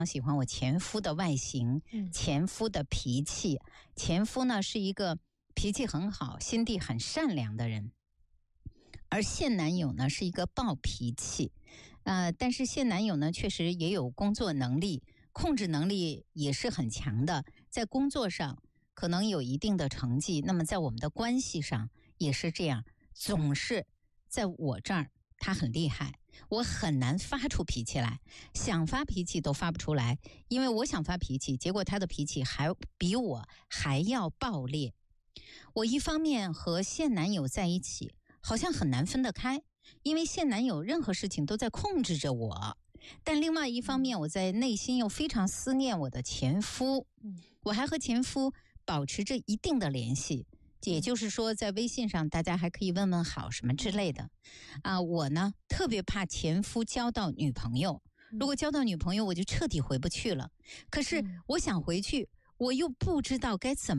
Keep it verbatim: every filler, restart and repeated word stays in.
喜欢我前夫的外形，前夫的脾气。前夫呢是一个脾气很好、心地很善良的人，而现男友呢是一个暴脾气。呃，但是现男友呢确实也有工作能力，控制能力也是很强的，在工作上可能有一定的成绩，那么在我们的关系上也是这样，总是在我这儿他很厉害，我很难发出脾气来，想发脾气都发不出来，因为我想发脾气，结果他的脾气还比我还要暴烈。我一方面和现男友在一起，好像很难分得开，因为现男友任何事情都在控制着我，但另外一方面我在内心又非常思念我的前夫，我还和前夫保持着一定的联系，也就是说在微信上大家还可以问问好什么之类的啊。我呢特别怕前夫交到女朋友，如果交到女朋友我就彻底回不去了，可是我想回去我又不知道该怎么